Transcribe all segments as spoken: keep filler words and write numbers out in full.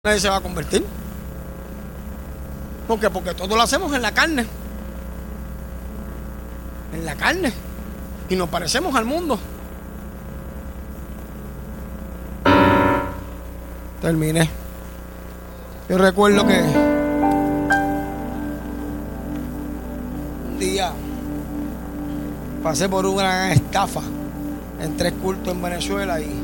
Nadie se va a convertir. ¿Por qué? Porque todo lo hacemos en la carne. En la carne. Y nos parecemos al mundo. Terminé. Yo recuerdo que un día pasé por una estafa en tres cultos en Venezuela y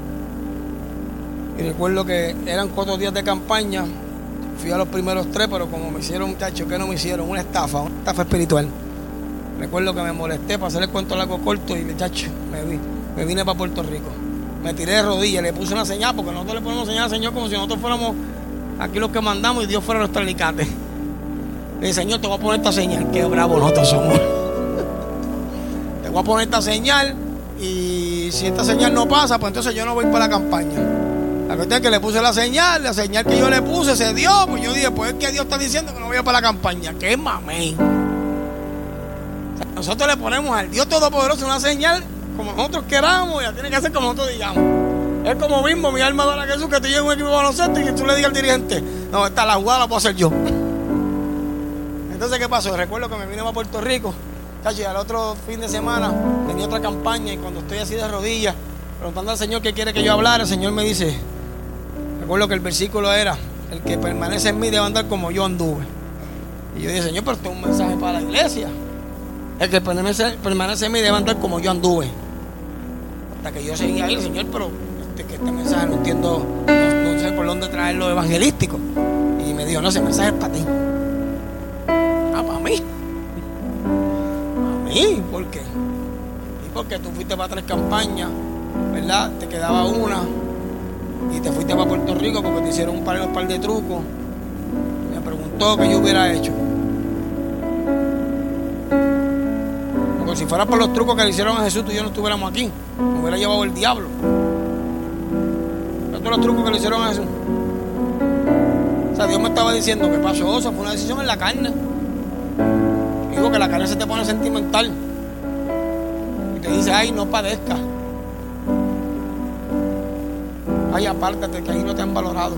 Y recuerdo que eran cuatro días de campaña. Fui a los primeros tres, pero como me hicieron, muchachos, ¿qué no me hicieron? Una estafa, una estafa espiritual. Recuerdo que me molesté para hacer el cuento largo corto y, muchachos, me, vi, me vine para Puerto Rico. Me tiré de rodillas, le puse una señal, porque nosotros le ponemos señal al Señor como si nosotros fuéramos aquí los que mandamos y Dios fuera nuestro alicate. Le dije, Señor, te voy a poner esta señal. Qué bravo nosotros somos. Te voy a poner esta señal y si esta señal no pasa, pues entonces yo no voy para la campaña. La cuestión es que le puse la señal, la señal que yo le puse se dio, pues yo dije, pues es que Dios está diciendo que no voy a para la campaña. ¡Qué mamey! O sea, nosotros le ponemos al Dios Todopoderoso una señal como nosotros queramos y la tiene que hacer como nosotros digamos. Es como mismo, mi alma adora a Jesús, que tú llegues a un equipo de baloncesto y que tú le digas al dirigente, no, esta la jugada la puedo hacer yo. Entonces, ¿qué pasó? Recuerdo que me vine a Puerto Rico, y al otro fin de semana tenía otra campaña y cuando estoy así de rodillas, preguntando al Señor qué quiere que yo hablara, el Señor me dice, recuerdo que el versículo era, el que permanece en mí debe andar como yo anduve. Y yo dije, Señor, pero esto es un mensaje para la iglesia. El que permanece, permanece en mí debe andar como yo anduve. Hasta que yo seguía ahí, Señor, pero este, que este mensaje no entiendo, no, no sé por dónde traerlo evangelístico. Y me dijo, no, ese mensaje es para ti. Ah, para mí. Para mí, ¿por qué? Y porque tú fuiste para tres campañas, ¿verdad? Te quedaba una y te fuiste para Puerto Rico porque te hicieron un par, un par de trucos. Me preguntó qué yo hubiera hecho. Porque si fuera por los trucos que le hicieron a Jesús, tú y yo no estuviéramos aquí. Me hubiera llevado el diablo. Pero todos los trucos que le hicieron a Jesús. O sea, Dios me estaba diciendo que pasó, eso fue una decisión en la carne. Digo que la carne se te pone sentimental. Y te dice, ay, no padezca. Ay, apártate, que ahí no te han valorado.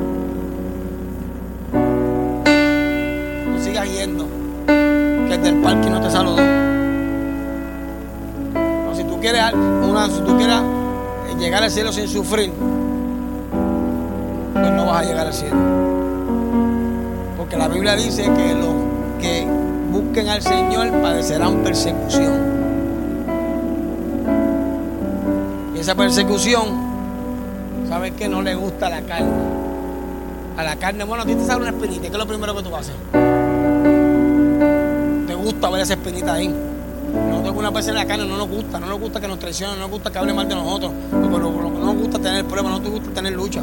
No sigas yendo, que el del parque no te saludó. No, si tú quieres, una, si tú quieres llegar al cielo sin sufrir, pues no vas a llegar al cielo. Porque la Biblia dice que los que busquen al Señor padecerán persecución. Y esa persecución, ¿sabes qué? No le gusta la carne. A la carne, bueno, a ti te sale una espinita. ¿Qué es lo primero que tú haces? Te gusta ver esa espinita ahí. Nosotros algunas veces en la carne no nos gusta. No nos gusta que nos traicionen, no nos gusta que hable mal de nosotros. Pero lo que no nos gusta tener pruebas, no nos gusta tener lucha.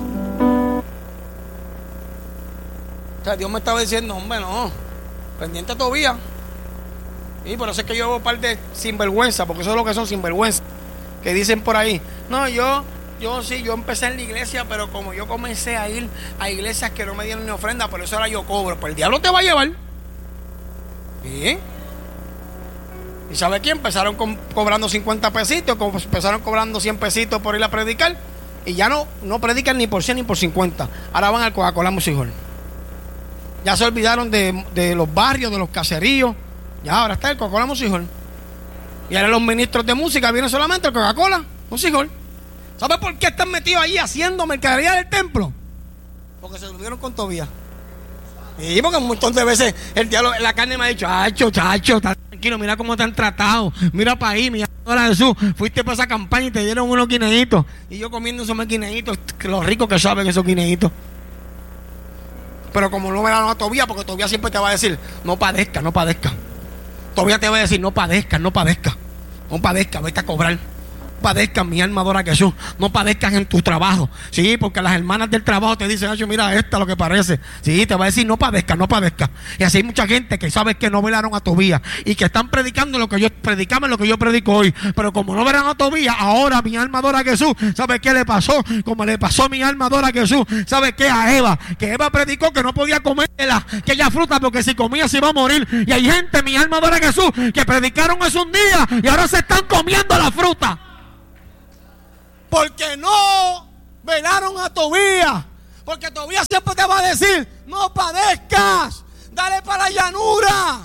O sea, Dios me estaba diciendo, hombre, no, pendiente todavía. Y por eso es que yo hago parte de sinvergüenza, porque eso es lo que son sinvergüenza. Que dicen por ahí, no, yo... Yo sí, yo empecé en la iglesia, pero como yo comencé a ir a iglesias que no me dieron ni ofrenda, por eso ahora yo cobro. Pues el diablo te va a llevar. ¿Sí? ¿Y sabe qué? Empezaron con, cobrando cincuenta pesitos, empezaron cobrando cien pesitos por ir a predicar, y ya no, no predican ni por cien ni por cincuenta. Ahora van al Coca-Cola Music Hall. Ya se olvidaron de, de los barrios, de los caseríos. Ya ahora está el Coca-Cola Music Hall. Y ahora los ministros de música vienen solamente al Coca-Cola Music Hall. ¿Sabe por qué están metidos ahí haciendo mercadería del templo? Porque se durmieron con Tobías. Y porque un montón de veces el diablo, la carne me ha dicho, chacho, chacho, tranquilo, mira cómo te han tratado. Mira para ahí, mira a Jesús. Fuiste para esa campaña y te dieron unos guineitos. Y yo comiendo esos guineitos, los ricos que saben esos guineitos. Pero como no me dan a Tobías, porque Tobías siempre te va a decir, no padezca, no padezca. Tobías te va a decir, no padezca, no padezca. No padezca, vete a cobrar. Padezcan, mi alma adora a Jesús. No padezcan en tu trabajo. Sí, porque las hermanas del trabajo te dicen, mira esta lo que parece. Sí, te va a decir, no padezcan, no padezcan. Y así hay mucha gente que sabe que no velaron a Tobías y que están predicando lo que yo predicaba, lo que yo predico hoy. Pero como no velaron a Tobías, ahora mi alma adora a Jesús. ¿Sabe qué le pasó? Como le pasó a mi alma adora a Jesús. ¿Sabe qué? A Eva. Que Eva predicó que no podía comer la, aquella fruta porque si comía se iba a morir. Y hay gente, mi alma adora a Jesús, que predicaron eso un día y ahora se están comiendo la fruta. Porque no velaron a Tobías. Porque Tobías siempre te va a decir, no padezcas, dale para la llanura.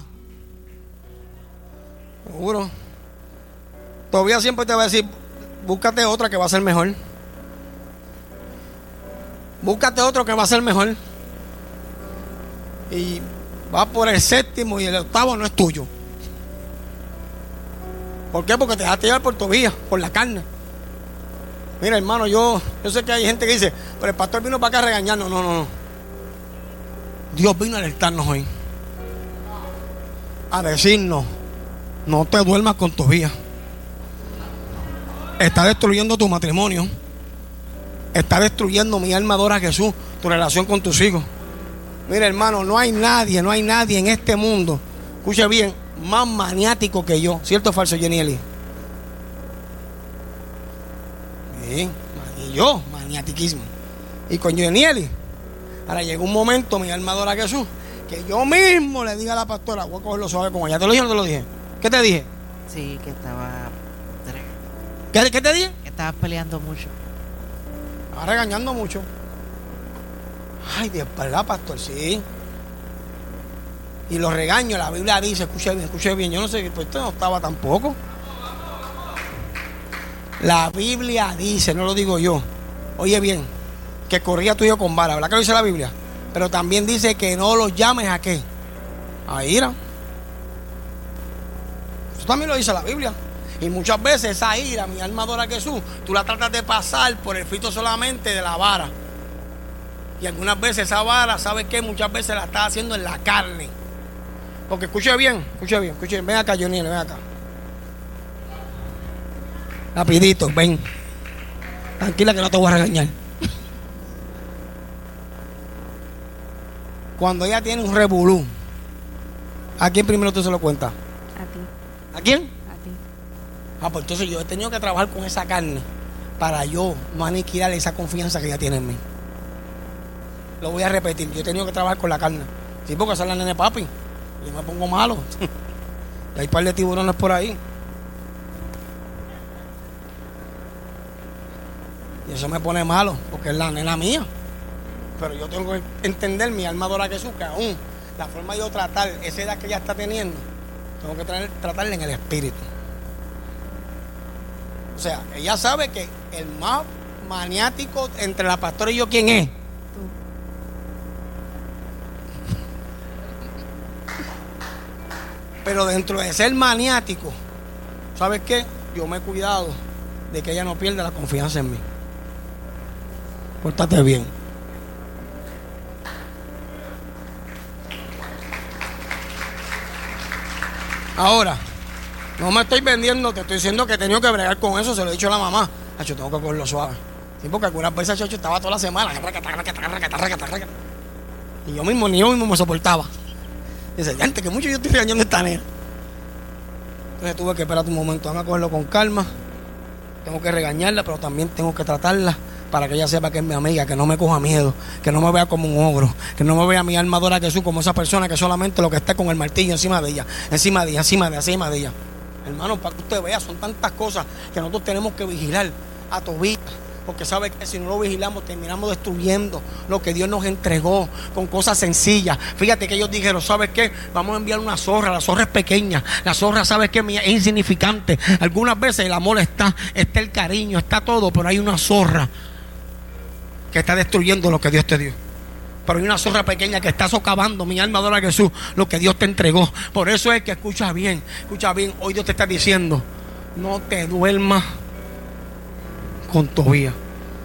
Seguro. Tobías siempre te va a decir, búscate otra que va a ser mejor. Búscate otro que va a ser mejor. Y va por el séptimo y el octavo no es tuyo. ¿Por qué? Porque te dejaste llevar por Tobías, por la carne. Mira, hermano, yo, yo sé que hay gente que dice, pero el pastor vino para acá a regañarnos. No, no, no. Dios vino a alertarnos hoy. A decirnos, no te duermas con Tobías. Está destruyendo tu matrimonio. Está destruyendo, mi alma adora a Jesús, tu relación con tus hijos. Mira, hermano, no hay nadie, no hay nadie en este mundo, escuche bien, más maniático que yo. ¿Cierto o falso, Yenieli? Bien, y yo, maniatiquismo. Y con Yenieli, ahora llegó un momento, mi alma adora a Jesús, que yo mismo le diga a la pastora, voy a cogerlo suave como ella. ¿Te lo dije o no te lo dije? ¿Qué te dije? Sí, que estaba... ¿Qué, qué te dije? Que estabas peleando mucho. Estaba regañando mucho. Ay, de verdad, pastor, sí. Y los regaños, la Biblia dice, escuche bien, escuche bien. Yo no sé, pues usted no estaba tampoco. La Biblia dice, no lo digo yo. Oye bien, que corría tuyo con vara, ¿verdad que lo dice la Biblia? Pero también dice que no los llames a qué, a ira. Eso también lo dice la Biblia. Y muchas veces esa ira, mi alma adora a Jesús, tú la tratas de pasar por el filtro solamente de la vara. Y algunas veces esa vara, ¿sabes qué? Muchas veces la estás haciendo en la carne. Porque escuche bien, escuche bien, escuche bien. Ven acá, Johnny, ven acá. Rapidito, ven. Tranquila que no te voy a regañar. Cuando ella tiene un revolú, ¿a quién primero tú se lo cuentas? A ti. ¿A quién? A ti. Ah, pues entonces yo he tenido que trabajar con esa carne para yo no aniquilar esa confianza que ella tiene en mí. Lo voy a repetir, yo he tenido que trabajar con la carne. Sí, porque esa es la nene papi. Yo me pongo malo. Y hay un par de tiburones por ahí. Y eso me pone malo, porque es la nena mía. Pero yo tengo que entender, mi alma adora a Jesús, que aún la forma de yo tratar esa edad que ella está teniendo, tengo que traer, tratarla en el espíritu. O sea, ella sabe que el más maniático entre la pastora y yo, ¿quién es? Pero dentro de ser maniático, ¿sabes qué? Yo me he cuidado de que ella no pierda la confianza en mí. Pórtate bien. Ahora, no me estoy vendiendo, te estoy diciendo que he tenido que bregar con eso, se lo he dicho a la mamá. Yo tengo que cogerlo suave. Sí, porque algunas veces Chacho estaba toda la semana. Y yo mismo, ni yo mismo me soportaba. Dice, gente, que mucho yo estoy regañando esta nena. Entonces tuve que esperar un momento, vamos a cogerlo con calma. Tengo que regañarla, pero también tengo que tratarla para que ella sepa que es mi amiga, que no me coja miedo, que no me vea como un ogro, que no me vea mi alma adora a Jesús como esa persona que solamente lo que está con el martillo encima de ella, encima de ella, encima de ella, encima de ella. Hermano, para que usted vea, son tantas cosas que nosotros tenemos que vigilar a Tobías. Porque sabe que si no lo vigilamos terminamos destruyendo lo que Dios nos entregó con cosas sencillas. Fíjate que ellos dijeron, ¿sabes qué? Vamos a enviar una zorra, la zorra es pequeña, la zorra, ¿sabes qué? Es insignificante. Algunas veces el amor está, está el cariño, está todo, pero hay una zorra que está destruyendo lo que Dios te dio. Pero hay una zorra pequeña que está socavando, mi alma adora a Jesús, lo que Dios te entregó. Por eso es que escucha bien, escucha bien, hoy Dios te está diciendo, no te duermas con Tobías.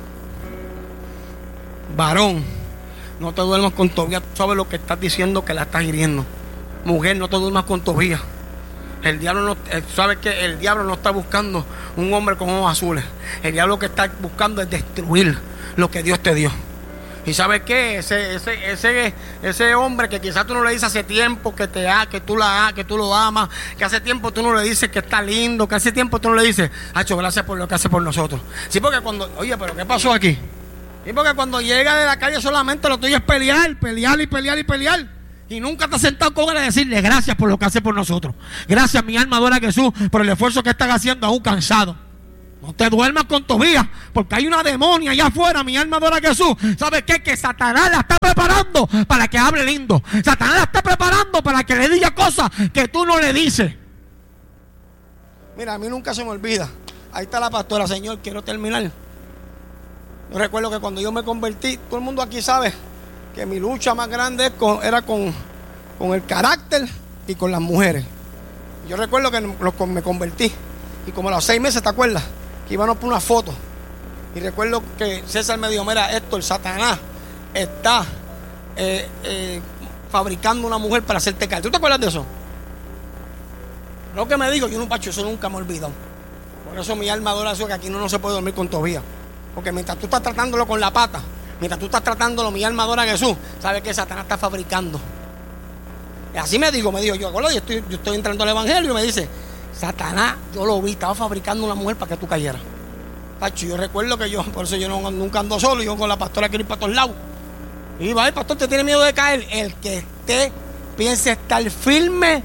Varón, no te duermas con Tobías. Tú sabes lo que estás diciendo, que la estás hiriendo. Mujer, no te duermas con Tobías. El diablo no, sabes que el diablo no está buscando un hombre con ojos azules. El diablo lo que está buscando es destruir lo que Dios te dio. Y sabes qué, ese, ese, ese, ese hombre que quizás tú no le dices hace tiempo que te ha, que tú la que tú lo amas, que hace tiempo tú no le dices que está lindo, que hace tiempo tú no le dices, Hacho, gracias por lo que hace por nosotros. Sí, porque cuando, oye, pero ¿qué pasó aquí? Sí, porque cuando llega de la calle solamente lo tuyo es pelear, pelear y pelear y pelear. Y nunca te has sentado con él a decirle gracias por lo que hace por nosotros. Gracias, mi alma adora a Jesús, por el esfuerzo que están haciendo aún cansado. No te duermas con Tobías, porque hay una demonia allá afuera, mi alma adora a Jesús. ¿Sabes qué? Que Satanás la está preparando para que hable lindo. Satanás la está preparando para que le diga cosas que tú no le dices. Mira, a mí nunca se me olvida. Ahí está la pastora. Señor, quiero terminar. Yo recuerdo que cuando yo me convertí, todo el mundo aquí sabe que mi lucha más grande era con, con el carácter y con las mujeres. Yo recuerdo que me convertí y como a los seis meses, ¿te acuerdas? Que íbamos por una foto y recuerdo que César me dijo, mira, esto, el Satanás está eh, eh, fabricando una mujer para hacerte caer. ¿Tú te acuerdas de eso? Lo que me digo, yo no, pacho, eso nunca me he olvidado. Por eso mi alma adora a Dios, que aquí no, no se puede dormir con Tobías. Porque mientras tú estás tratándolo con la pata, mientras tú estás tratándolo, mi alma adora a Jesús, sabes que Satanás está fabricando. Y así me digo, me digo, yo, yo estoy, yo estoy entrando al evangelio y me dice, Satanás, yo lo vi, estaba fabricando una mujer para que tú cayeras. Pacho, yo recuerdo que yo, por eso yo no, nunca ando solo, yo con la pastora quiero ir para todos lados. Y va, el pastor, ¿te tiene miedo de caer? El que esté, piense estar firme,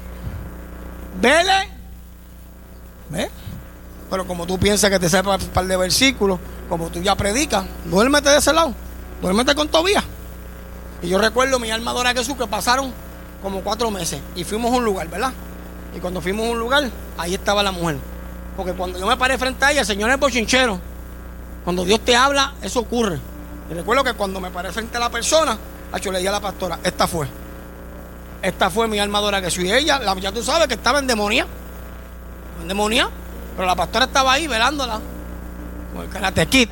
vele, ¿ves? Pero como tú piensas que te sepas un par de versículos, como tú ya predicas, duérmete de ese lado, duérmete con Tobías. Y yo recuerdo mi alma adora a Jesús que pasaron como cuatro meses y fuimos a un lugar, ¿verdad? Y cuando fuimos a un lugar, ahí estaba la mujer. Porque cuando yo me paré frente a ella, el Señor es bochinchero. Cuando Dios te habla, eso ocurre. Y recuerdo que cuando me paré frente a la persona, yo le dije a la pastora, esta fue. Esta fue mi alma adora a Jesús. Y ella, la, ya tú sabes que estaba en demonía. En demonía. Pero la pastora estaba ahí velándola. Con el Karate Kid.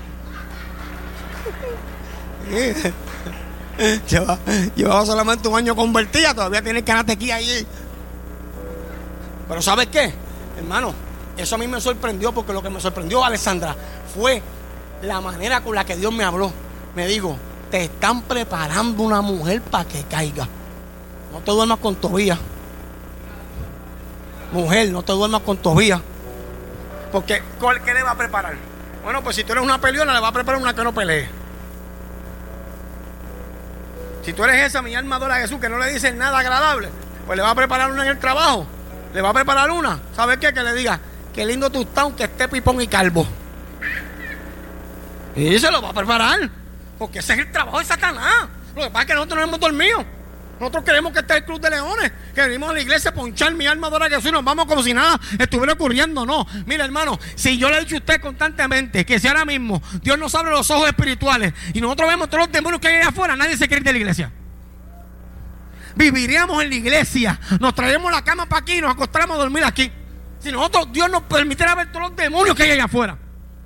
Llevaba, llevaba solamente un año convertida, todavía tiene el Karate Kid ahí. Pero ¿sabes qué? Hermano, eso a mí me sorprendió, porque lo que me sorprendió, Alessandra, fue la manera con la que Dios me habló. Me dijo, te están preparando una mujer para que caiga. No te duermas con Tobías. Mujer, no te duermas con Tobías. Porque, ¿qué le va a preparar? Bueno, pues si tú eres una peleona, le va a preparar una que no pelee. Si tú eres esa, mi alma adora a Jesús, que no le dicen nada agradable, pues le va a preparar una en el trabajo. Le va a preparar una. ¿Sabes qué? Que le diga, qué lindo tú estás, aunque esté pipón y calvo. Y se lo va a preparar. Porque ese es el trabajo de Satanás. Lo que pasa es que nosotros no hemos dormido. Nosotros queremos que esté el Club de Leones, que venimos a la iglesia a ponchar mi alma adora a Jesús y nos vamos como si nada estuviera ocurriendo. No, mira, hermano, si yo le he dicho a usted constantemente que si ahora mismo Dios nos abre los ojos espirituales y nosotros vemos todos los demonios que hay allá afuera, nadie se quiere ir de la iglesia. Viviríamos en la iglesia, nos traemos la cama para aquí y nos acostáramos a dormir aquí. Si nosotros, Dios nos permitiera ver todos los demonios que hay allá afuera.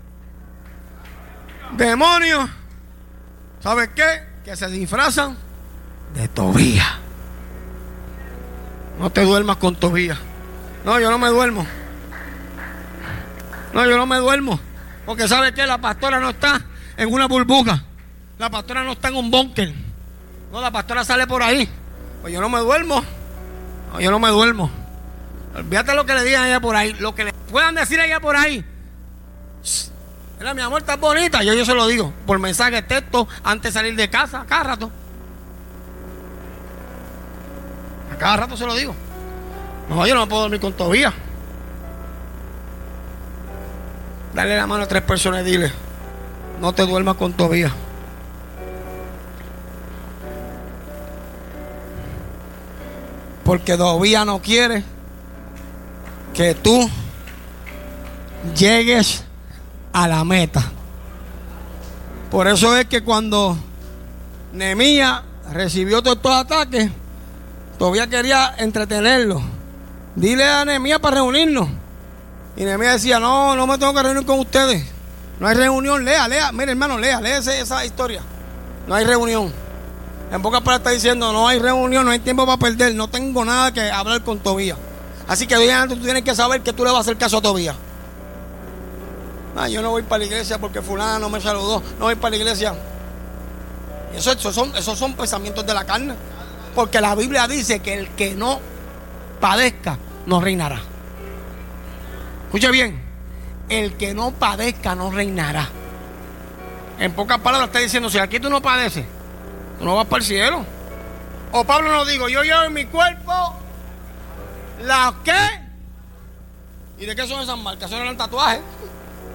Demonios, ¿sabes qué? Que se disfrazan de Tobías. No te duermas con Tobías. No, yo no me duermo. No, yo no me duermo. Porque ¿sabes qué? La pastora no está en una burbuja. La pastora no está en un búnker. No, la pastora sale por ahí. Pues yo no me duermo. No, yo no me duermo. Olvídate lo que le digan allá por ahí. Lo que le puedan decir allá por ahí. Mira, mi amor, estás bonita. Yo, yo se lo digo por mensaje de texto antes de salir de casa, cada rato. A cada rato se lo digo. No, yo no me puedo dormir con Tobías. Dale la mano a tres personas y dile, no te duermas con Tobías. Porque Tobías no quiere que tú llegues a la meta. Por eso es que cuando Nehemías recibió todos estos ataques, Tobías quería entretenerlo. Dile a Nehemías para reunirnos. Y Nehemías decía, no, no me tengo que reunir con ustedes. No hay reunión, lea, lea. Mire, hermano, lea, lea esa historia. No hay reunión. En pocas palabras está diciendo, no hay reunión, no hay tiempo para perder. No tengo nada que hablar con Tobías. Así que hoy antes tú tienes que saber que tú le vas a hacer caso a Tobías. Ah, yo no voy para la iglesia porque fulano no me saludó. No voy para la iglesia. Eso, eso son, esos son pensamientos de la carne. Porque la Biblia dice que el que no padezca no reinará. Escuche bien, el que no padezca no reinará. En pocas palabras está diciendo, si aquí tú no padeces, tú no vas para el cielo. O Pablo nos dijo, yo llevo en mi cuerpo las que. ¿Y de qué son esas marcas? Son los tatuajes.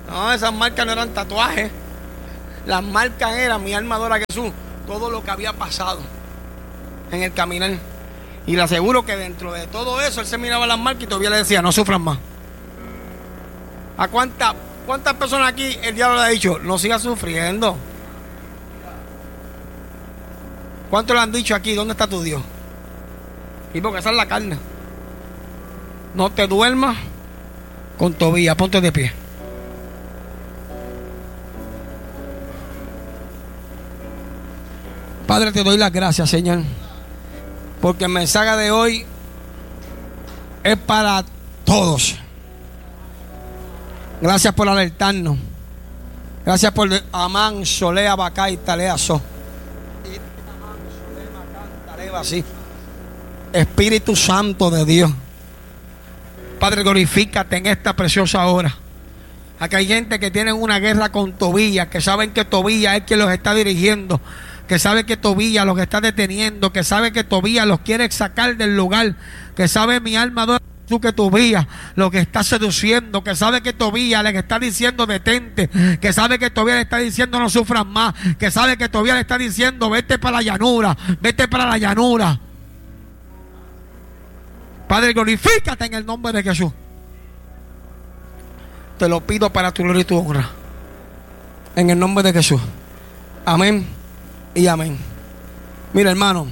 No, esas marcas no eran tatuajes. Las marcas eran, mi alma adora a Jesús, todo lo que había pasado en el caminar. Y le aseguro que dentro de todo eso él se miraba las marcas y todavía le decía, no sufran más. ¿A cuántas, cuántas personas aquí el diablo le ha dicho, no sigas sufriendo? ¿Cuántos le han dicho aquí, dónde está tu Dios? Y porque esa es la carne. No te duermas con Tobías, ponte de pie. Padre, te doy las gracias, Señor, porque el mensaje de hoy es para todos. Gracias por alertarnos. Gracias por Amán, Solea, Bacá y Taleazo. Espíritu Santo de Dios, Padre, glorifícate en esta preciosa hora. Aquí hay gente que tiene una guerra con Tobías, que saben que Tobías es quien los está dirigiendo, que sabe que Tobías los está deteniendo, que sabe que Tobías los quiere sacar del lugar, que sabe mi alma adora tú que Tobías lo que está seduciendo, que sabe que Tobías le está diciendo detente, que sabe que Tobías le está diciendo no sufras más, que sabe que Tobías le está diciendo vete para la llanura, vete para la llanura. Padre, glorifícate en el nombre de Jesús. Te lo pido para tu gloria y tu honra, en el nombre de Jesús. Amén y amén. Mira, hermano,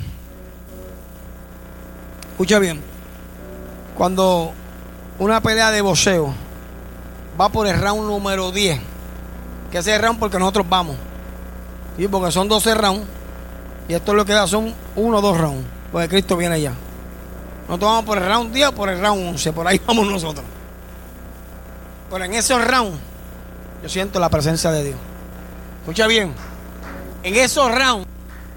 escucha bien. Cuando una pelea de boxeo va por el round número diez, que ese round porque nosotros vamos, y porque son doce rounds, y esto es lo que da, son uno o dos rounds, porque Cristo viene ya. Nosotros vamos por el round diez o por el round once, por ahí vamos nosotros. Pero en esos rounds yo siento la presencia de Dios. Escucha bien, en esos rounds,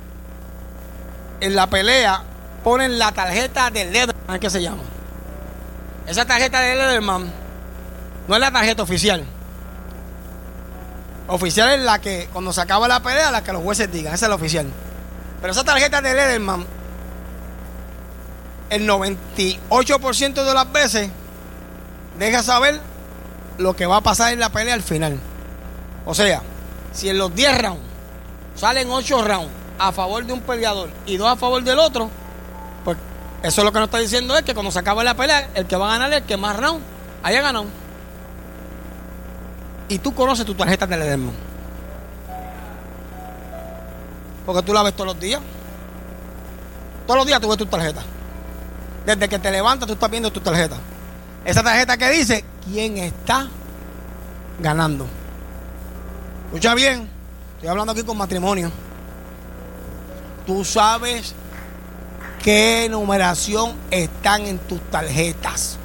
en la pelea, ponen la tarjeta del Lederman, ¿qué se llama? Esa tarjeta de Lederman no es la tarjeta oficial. Oficial es la que, cuando se acaba la pelea, la que los jueces digan, esa es la oficial. Pero esa tarjeta de Lederman, el noventa y ocho por ciento de las veces deja saber lo que va a pasar en la pelea al final. O sea, si en los diez rounds salen ocho rounds a favor de un peleador y dos a favor del otro, pues eso es lo que nos está diciendo es que cuando se acabe la pelea, el que va a ganar es el que más round haya ganado. Y tú conoces tu tarjeta de Lederman, porque tú la ves todos los días. Todos los días tú ves tu tarjeta. Desde que te levantas tú estás viendo tu tarjeta. Esa tarjeta que dice quién está ganando. Escucha bien, estoy hablando aquí con matrimonio. Tú sabes qué numeración están en tus tarjetas.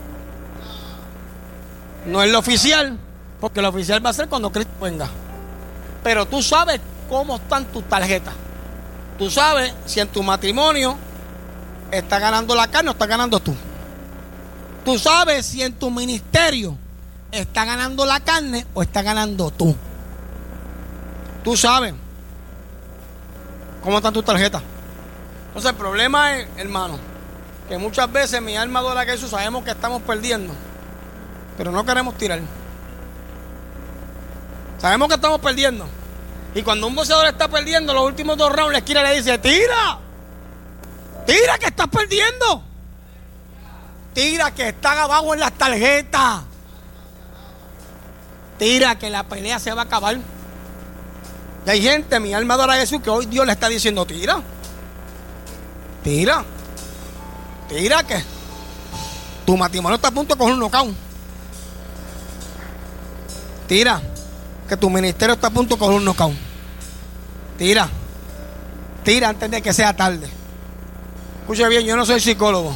No es lo oficial, porque lo oficial va a ser cuando Cristo venga. Pero tú sabes cómo están tus tarjetas. Tú sabes si en tu matrimonio está ganando la carne o está ganando tú. Tú sabes si en tu ministerio está ganando la carne o está ganando tú. Tú sabes cómo están tus tarjetas. Entonces el problema es, hermano, que muchas veces mi alma adora a Jesús, sabemos que estamos perdiendo, pero no queremos tirar. Sabemos que estamos perdiendo. Y cuando un boxeador está perdiendo los últimos dos rounds, la esquina le dice, tira, tira que estás perdiendo, tira que están abajo en las tarjetas, tira que la pelea se va a acabar. Y hay gente, mi alma adora a Jesús, que hoy Dios le está diciendo, tira, tira, tira que tu matrimonio está a punto de coger un knockout. Tira, que tu ministerio está a punto de coger un knockout. Tira, tira antes de que sea tarde. Escuche bien, yo no soy psicólogo.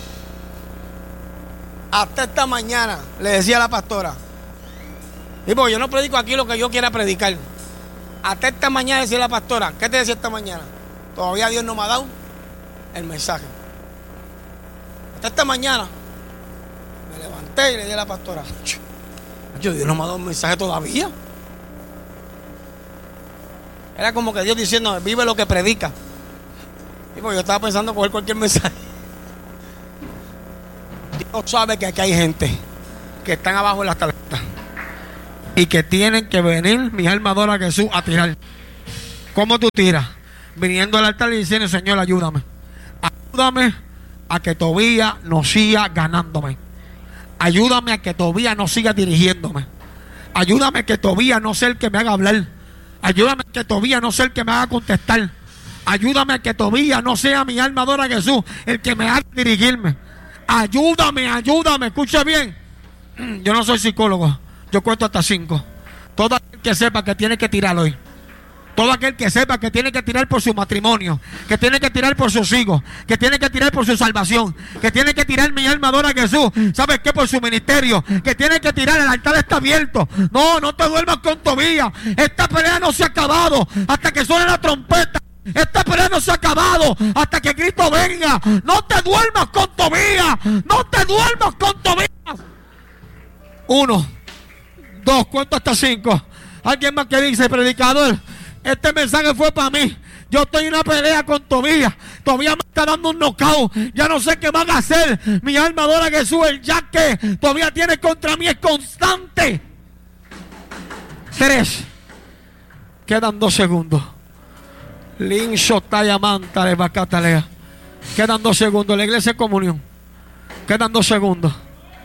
Hasta esta mañana le decía a la pastora, y porque yo no predico aquí lo que yo quiera predicar. Hasta esta mañana decía la pastora, ¿qué te decía esta mañana? Todavía Dios no me ha dado el mensaje. Hasta esta mañana me levanté y le dije a la pastora, yo, Dios no me ha dado un mensaje todavía. Era como que Dios diciendo, vive lo que predica. Y pues yo estaba pensando coger cualquier mensaje. Dios sabe que aquí hay gente que están abajo en las tarjetas. y que tienen que venir mi alma adora a Jesús a tirar. ¿Cómo tú tiras? Viniendo al altar y diciendo: Señor, ayúdame. Ayúdame a que Tobías no siga ganándome. Ayúdame a que Tobías no siga dirigiéndome. Ayúdame a que Tobías no sea el que me haga hablar. Ayúdame a que Tobías no sea el que me haga contestar. Ayúdame a que Tobías no sea mi alma adora a Jesús el que me haga dirigirme. Ayúdame, ayúdame, escuche bien. Yo no soy psicólogo, yo cuento hasta cinco. Todo aquel que sepa que tiene que tirar hoy, todo aquel que sepa que tiene que tirar por su matrimonio, que tiene que tirar por sus hijos, que tiene que tirar por su salvación, que tiene que tirar mi alma adora a Jesús, ¿sabes qué? Por su ministerio, que tiene que tirar, el altar está abierto. No, no te duermas con Tobías. Esta pelea no se ha acabado hasta que suene la trompeta. Esta pelea no se ha acabado hasta que Cristo venga. No te duermas con Tobías. No te duermas con Tobías. Uno, dos, cuento hasta cinco. Alguien más que dice: predicador, este mensaje fue para mí. Yo estoy en una pelea con Tobías. Tobías me está dando un knockout. Ya no sé qué van a hacer. Mi alma adora a Jesús. El ya que Tobías tiene contra mí es constante. Tres. Quedan dos segundos. Lincho Tayamanta de Bacatalea. Quedan dos segundos. La iglesia de comunión. Quedan dos segundos.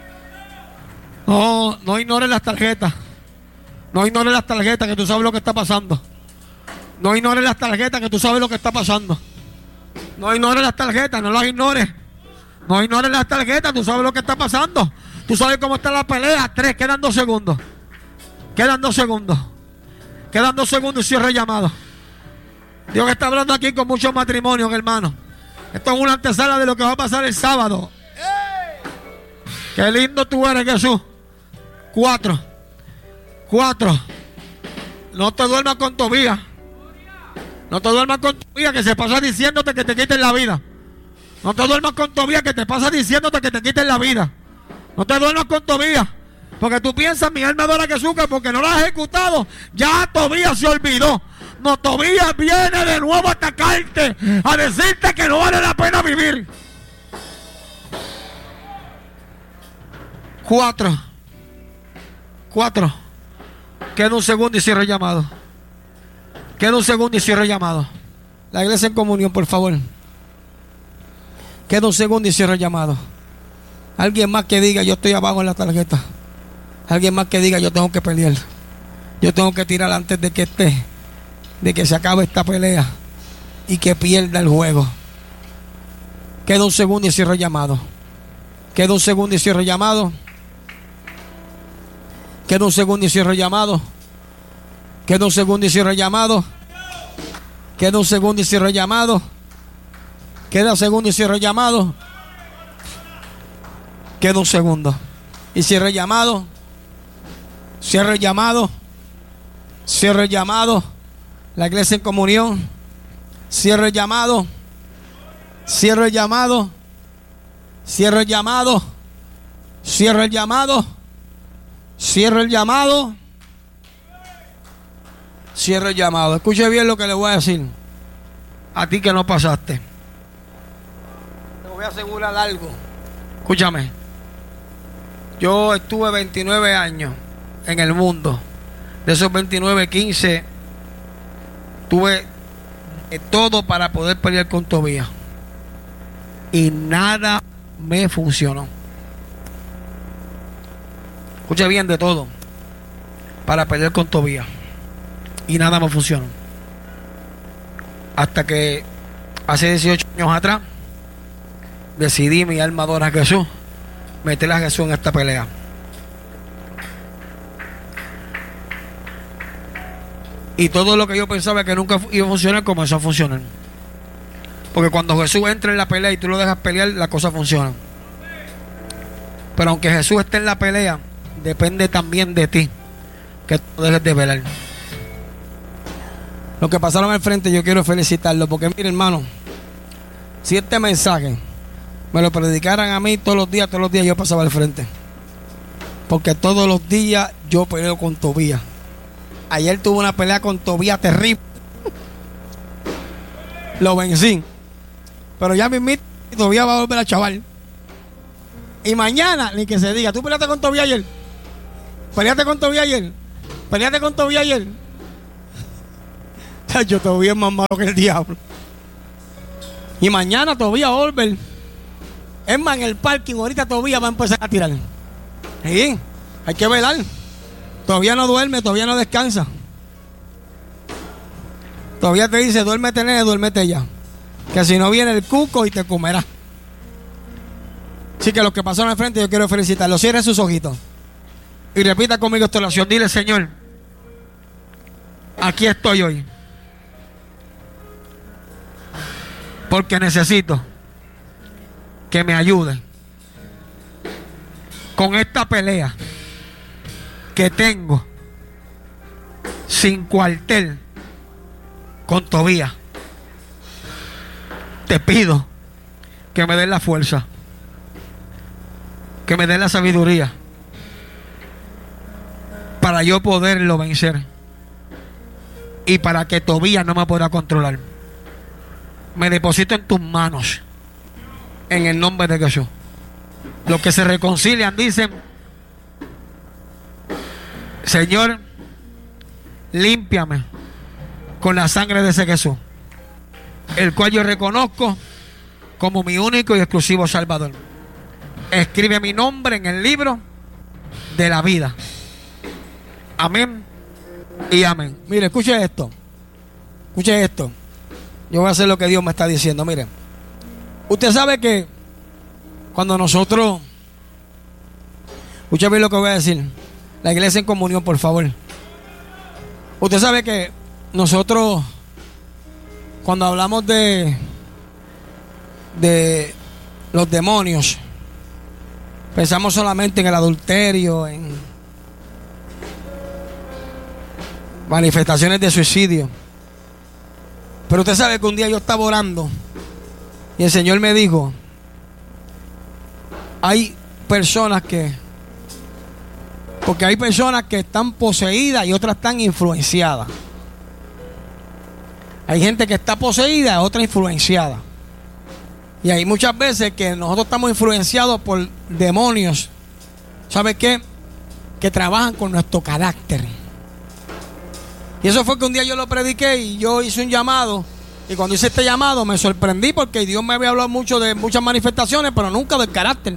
No, no ignores las tarjetas. No ignores las tarjetas, que tú sabes lo que está pasando. No ignores las tarjetas, que tú sabes lo que está pasando. No ignores las tarjetas, no las ignores. No ignores las tarjetas, tú sabes lo que está pasando. Tú sabes cómo está la pelea. Tres, quedan dos segundos. Quedan dos segundos. Quedan dos segundos y cierre llamado. Dios está hablando aquí con muchos matrimonios, hermano. Esto es una antesala de lo que va a pasar el sábado. Qué lindo tú eres, Jesús. Cuatro. Cuatro. No te duermas con Tobías. No te duermas con Tobías, que se pasa diciéndote que te quiten la vida. No te duermas con Tobías, que te pasa diciéndote que te quiten la vida. No te duermas con Tobías, porque tú piensas: mi alma adora a Jesús, que porque no la has ejecutado, ya Tobías se olvidó. No, Tobías viene de nuevo a atacarte, a decirte que no vale la pena vivir. Cuatro. Cuatro. Queda un segundo y cierro el llamado. Queda un segundo y cierro el llamado. La iglesia en comunión, por favor. Queda un segundo y cierro el llamado. Alguien más que diga: yo estoy abajo en la tarjeta. Alguien más que diga: yo tengo que pelear. Yo tengo que tirar antes de que esté, de que se acabe esta pelea y que pierda el juego. Queda un segundo y cierro el llamado. Queda un segundo y cierro el llamado. Queda un segundo y cierro el llamado. Queda un segundo y cierro el llamado. Queda un segundo y cierro el llamado. Queda un segundo y cierro el llamado. Queda un segundo y cierro el llamado. Cierro el llamado. Cierro el llamado. La iglesia en comunión. Cierro el llamado. Cierro el llamado. Cierro el llamado. Cierro el llamado. Cierro el llamado. Cierro el llamado. Escuche bien lo que le voy a decir. A ti que no pasaste. Te voy a asegurar algo. Escúchame. Yo estuve veintinueve años en el mundo. De esos veintinueve, quince tuve todo para poder pelear con Tobías. Y nada me funcionó. Escuche bien, de todo para pelear con Tobías. Y nada me funcionó. Hasta que hace dieciocho años atrás decidí, mi alma adora a Jesús, meterle a Jesús en esta pelea. Y todo lo que yo pensaba que nunca iba a funcionar comenzó a funcionar. Porque cuando Jesús entra en la pelea y tú lo dejas pelear, las cosas funcionan. Pero aunque Jesús esté en la pelea, depende también de ti que tú dejes de pelear. Los que pasaron al frente, yo quiero felicitarlos, porque mire, hermano, si este mensaje me lo predicaran a mí todos los días, todos los días yo pasaba al frente. Porque todos los días yo peleo con Tobías. Ayer tuve una pelea con Tobías terrible. Lo vencí. Pero ya mismito Tobías va a volver a chaval. Y mañana, ni que se diga, ¿tú peleaste con Tobías ayer? ¿Peleaste con Tobías ayer? Peleaste con Tobías ayer. Yo Tobías es más malo que el diablo. Y mañana Tobías Olver. Es más, en el parking ahorita Tobías va a empezar a tirar. Sí, hay que velar. Todavía no duerme, todavía no descansa. Todavía te dice, duérmete nene, duérmete ya. Que si no viene el cuco y te comerá. Así que los que pasaron al frente yo quiero felicitarlos. Cierre sus ojitos y repita conmigo esta oración. Dile, Señor, aquí estoy hoy porque necesito que me ayude con esta pelea que tengo sin cuartel con Tobías. Te pido que me des la fuerza, que me des la sabiduría para yo poderlo vencer y para que Tobías no me pueda controlar. Me deposito en tus manos en el nombre de Jesús. Los que se reconcilian dicen, Señor, límpiame con la sangre de ese Jesús, el cual yo reconozco como mi único y exclusivo Salvador. Escribe mi nombre en el libro de la vida. Amén y amén. Mire, escuche esto. Escuche esto. Yo voy a hacer lo que Dios me está diciendo. Mire, usted sabe que cuando nosotros, escuche bien lo que voy a decir. La iglesia en comunión, por favor. Usted sabe que nosotros, cuando hablamos de de los demonios, pensamos solamente en el adulterio, en manifestaciones de suicidio. Pero usted sabe que un día yo estaba orando y el Señor me dijo, hay personas que, porque hay personas que están poseídas y otras están influenciadas. Hay gente que está poseída y otra influenciada. Y hay muchas veces que nosotros estamos influenciados por demonios, ¿sabe qué? Que trabajan con nuestro carácter. Y eso fue que un día yo lo prediqué y yo hice un llamado. Y cuando hice este llamado me sorprendí porque Dios me había hablado mucho de muchas manifestaciones, pero nunca del carácter.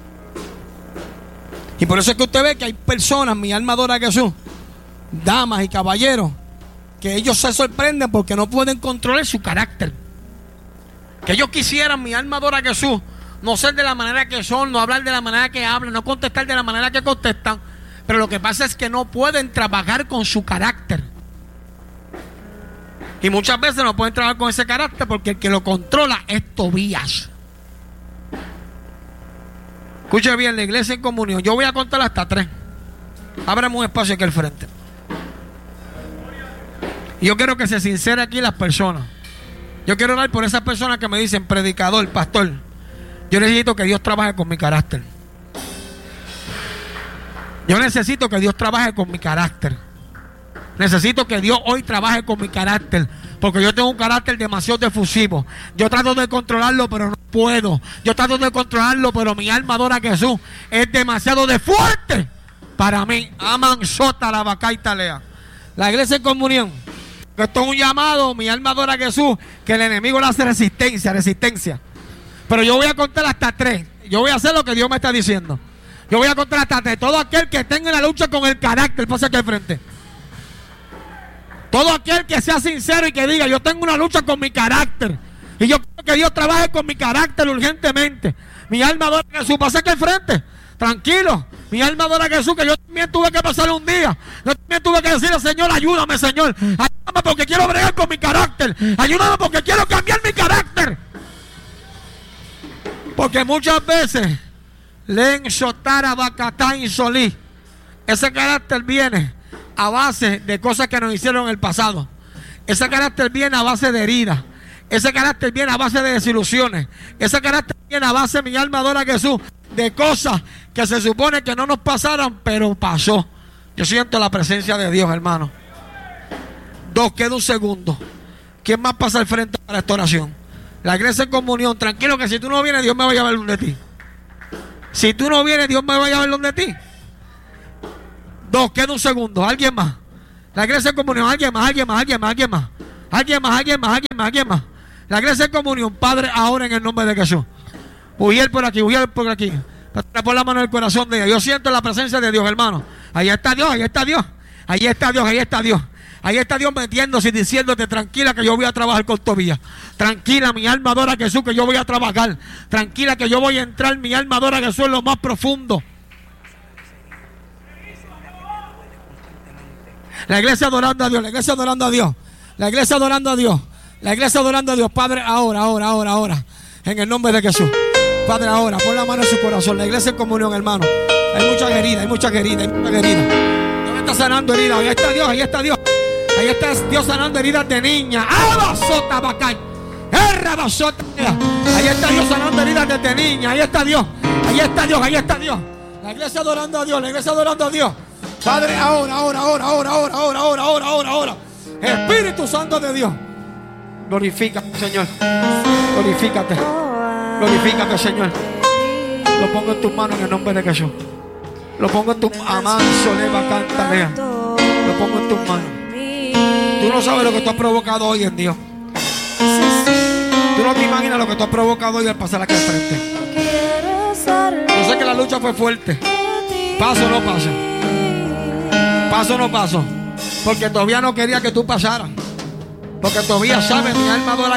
Y por eso es que usted ve que hay personas, mi alma adora a Jesús, damas y caballeros, que ellos se sorprenden porque no pueden controlar su carácter. Que ellos quisieran, mi alma adora a Jesús, no ser de la manera que son, no hablar de la manera que hablan, no contestar de la manera que contestan. Pero lo que pasa es que no pueden trabajar con su carácter. Y muchas veces no pueden trabajar con ese carácter porque el que lo controla es Tobías. Escuche bien, la iglesia en comunión. Yo voy a contar hasta tres. Ábrame un espacio aquí al frente. Y yo quiero que se sincere aquí las personas. Yo quiero orar por esas personas que me dicen, predicador, pastor, yo necesito que Dios trabaje con mi carácter. Yo necesito que Dios trabaje con mi carácter. Necesito que Dios hoy trabaje con mi carácter, porque yo tengo un carácter demasiado defusivo. Yo trato de controlarlo, pero no puedo. Yo trato de controlarlo, pero mi alma adora a Jesús. Es demasiado de fuerte para mí. Aman sota la vaca y talea. La iglesia en comunión. Esto es un llamado, mi alma adora a Jesús, que el enemigo le hace resistencia, resistencia. Pero yo voy a contar hasta tres. Yo voy a hacer lo que Dios me está diciendo. Yo voy a contar hasta tres. Todo aquel que tenga una lucha con el carácter, pasa aquí al frente. Todo aquel que sea sincero y que diga, yo tengo una lucha con mi carácter y yo quiero que Dios trabaje con mi carácter urgentemente. Mi alma adora a Jesús, pasa aquí al frente. Tranquilo, mi alma adora a Jesús, que yo también tuve que pasar un día. Yo también tuve que decirle, Señor, ayúdame, Señor. Ayúdame porque quiero bregar con mi carácter. Ayúdame porque quiero cambiar mi carácter. Porque muchas veces, len sotara bacatá insolí. Ese carácter viene a base de cosas que nos hicieron en el pasado. Ese carácter viene a base de heridas. Ese carácter viene a base de desilusiones. Ese carácter viene a base, mi alma adora a Jesús, de cosas que se supone que no nos pasaron, pero pasó. Yo siento la presencia de Dios, hermano. Dos, queda un segundo. ¿Quién más pasa al frente para esta oración? La iglesia en comunión. Tranquilo que si tú no vienes, Dios me va a llevar donde ti. Si tú no vienes, Dios me va a llevar donde ti. Dos, queda un segundo. ¿Alguien más? La iglesia de comunión. ¿Alguien más? ¿Alguien más? ¿Alguien más? ¿Alguien más? ¿Alguien más? ¿Alguien más? ¿Alguien más? ¿Alguien más? La iglesia de comunión. Padre, ahora en el nombre de Jesús. Huir por aquí, huir por aquí. Pon la mano en el corazón de ella. Yo siento la presencia de Dios, hermano. Ahí está Dios, ahí está Dios. Ahí está Dios, ahí está Dios. Ahí está Dios metiéndose y diciéndote: tranquila que yo voy a trabajar con Tobías. Tranquila, mi alma adora a Jesús, que yo voy a trabajar. Tranquila que yo voy a entrar, mi alma adora a Jesús en lo más profundo. La iglesia adorando a Dios, la iglesia adorando a Dios. La iglesia adorando a Dios. La iglesia adorando a Dios. Padre, ahora, ahora, ahora, ahora. En el nombre de Jesús. Padre, ahora, pon la mano en su corazón. La iglesia en comunión, hermano. Hay muchas heridas, hay muchas heridas, hay muchas heridas. Dios está sanando heridas. Ahí está Dios, ahí está Dios. Ahí está Dios sanando heridas de niña. ¡Abasota bacay! ¡Errabasota! Ahí está Dios sanando heridas de niña. Ahí está Dios. Ahí está Dios, ahí está Dios. La iglesia adorando a Dios, la iglesia adorando a Dios. Padre, ahora, ahora, ahora, ahora, ahora, ahora, ahora, ahora, ahora, ahora. Espíritu Santo de Dios. Glorifícate, Señor. Glorifícate. Glorifícate, Señor. Lo pongo en tus manos en el nombre de Jesús. Lo pongo en tus manos. Lo pongo en tus manos. Tú no sabes lo que tú has provocado hoy en Dios. Tú no te imaginas lo que tú has provocado hoy al pasar aquí al frente. Yo sé que la lucha fue fuerte. Paso o no paso. Paso o no paso. Porque todavía no quería que tú pasaras. Porque todavía sabes, mi alma adora